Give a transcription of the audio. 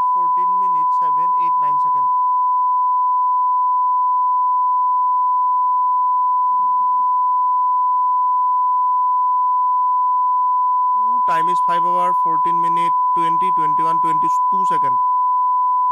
14 minutes 7 8 9 second. 2 time is 5 hour 14 minute 20 21 22 second.